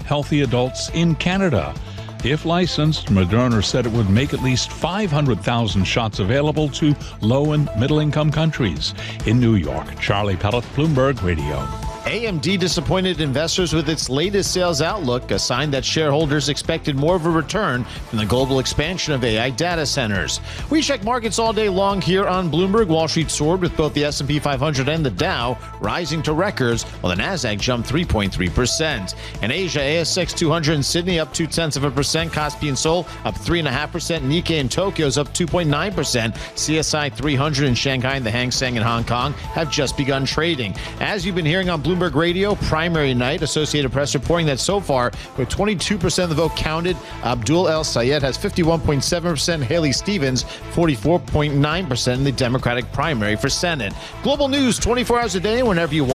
healthy adults in Canada. If licensed, Moderna said it would make at least 500,000 shots available to low- and middle-income countries. In New York, Charlie Pellet, Bloomberg Radio. AMD disappointed investors with its latest sales outlook, a sign that shareholders expected more of a return from the global expansion of AI data centers. We check markets all day long here on Bloomberg. Wall Street soared with both the S&P 500 and the Dow rising to records, while the Nasdaq jumped 3.3%. In Asia, ASX 200 in Sydney up 0.2%, Kospi and Seoul up 3.5%, Nikkei in Tokyo is up 2.9%, CSI 300 in Shanghai and the Hang Seng in Hong Kong have just begun trading. As you've been hearing on Bloomberg Radio, primary night, Associated Press reporting that so far, with 22% of the vote counted, Abdul El Sayed has 51.7%, Haley Stevens 44.9% in the Democratic primary for Senate. Global news 24 hours a day, whenever you want.